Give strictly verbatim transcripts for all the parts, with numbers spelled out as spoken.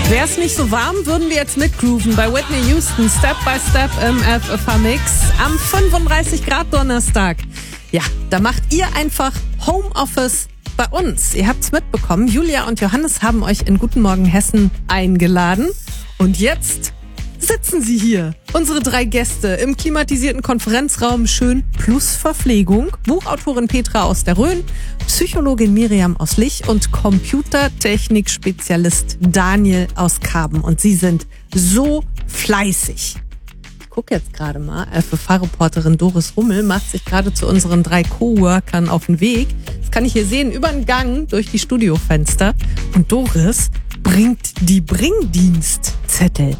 Wär's nicht so warm, würden wir jetzt mitgrooven bei Whitney Houston, Step by Step im F F H-Mix am fünfunddreißig Grad Donnerstag. Ja, da macht ihr einfach Homeoffice bei uns. Ihr habt's mitbekommen, Julia und Johannes haben euch in Guten Morgen Hessen eingeladen. Und jetzt sitzen sie hier. Unsere drei Gäste im klimatisierten Konferenzraum schön plus Verpflegung. Buchautorin Petra aus der Rhön, Psychologin Miriam aus Lich und Computertechnik-Spezialist Daniel aus Karben. Und sie sind so fleißig. Ich gucke jetzt gerade mal. F F H-Reporterin Doris Rummel macht sich gerade zu unseren drei Coworkern auf den Weg. Das kann ich hier sehen, über den Gang durch die Studiofenster. Und Doris bringt die Bringdienstzettel.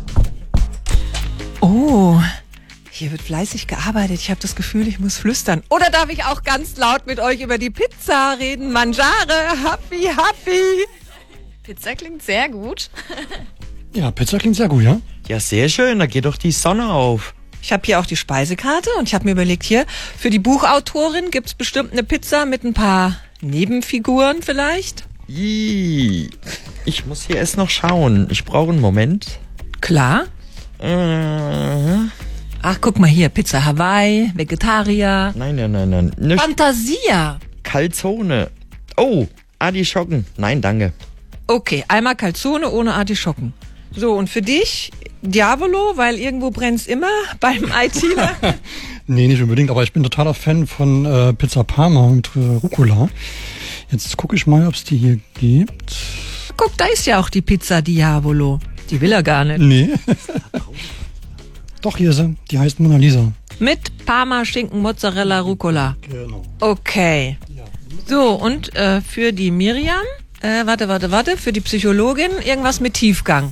Oh, hier wird fleißig gearbeitet. Ich habe das Gefühl, ich muss flüstern. Oder darf ich auch ganz laut mit euch über die Pizza reden? Mangiare, happy, happy. Pizza klingt sehr gut. Ja, Pizza klingt sehr gut, ja? Ja, sehr schön, da geht doch die Sonne auf. Ich habe hier auch die Speisekarte und ich habe mir überlegt, hier für die Buchautorin gibt's bestimmt eine Pizza mit ein paar Nebenfiguren vielleicht. Ih, ich muss hier erst noch schauen. Ich brauche einen Moment. Klar. Äh, Ach, guck mal hier, Pizza Hawaii, Vegetarier. nein, nein, nein, nein. Nicht Fantasia. Calzone. Oh, Artischocken. Nein, danke. Okay, einmal Calzone ohne Artischocken. So, und für dich, Diavolo, weil irgendwo brennt's immer beim ITler. Nee, nicht unbedingt, aber ich bin totaler Fan von äh, Pizza Parma mit äh, Rucola. Jetzt gucke ich mal, ob es die hier gibt. Guck, da ist ja auch die Pizza Diavolo. Die will er gar nicht. Nee. Doch, hier ist sie. Die heißt Mona Lisa. Mit Parma, Schinken, Mozzarella, Rucola. Genau. Okay. So, und äh, für die Miriam, äh, warte, warte, warte, für die Psychologin irgendwas mit Tiefgang.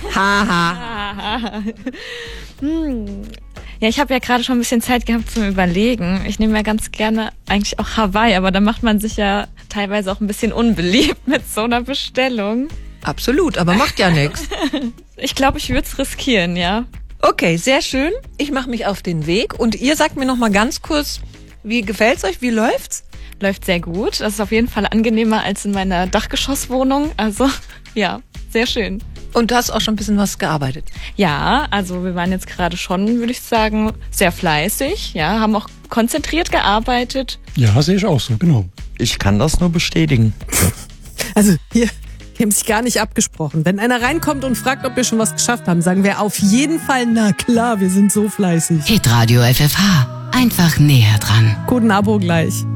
Haha. hm. Ja, ich habe ja gerade schon ein bisschen Zeit gehabt zum Überlegen. Ich nehme ja ganz gerne eigentlich auch Hawaii, aber da macht man sich ja teilweise auch ein bisschen unbeliebt mit so einer Bestellung. Absolut, aber macht ja nichts. Ich glaube, ich würde es riskieren, ja. Okay, sehr schön. Ich mache mich auf den Weg und ihr sagt mir noch mal ganz kurz, wie gefällt's euch, wie läuft's? Läuft sehr gut. Das ist auf jeden Fall angenehmer als in meiner Dachgeschosswohnung. Also, ja, sehr schön. Und du hast auch schon ein bisschen was gearbeitet. Ja, also wir waren jetzt gerade schon, würde ich sagen, sehr fleißig. Ja, haben auch konzentriert gearbeitet. Ja, sehe ich auch so, genau. Ich kann das nur bestätigen. Also hier, wir haben sich gar nicht abgesprochen. Wenn einer reinkommt und fragt, ob wir schon was geschafft haben, sagen wir auf jeden Fall, na klar, wir sind so fleißig. Hitradio F F H. Einfach näher dran. Coden Abo gleich.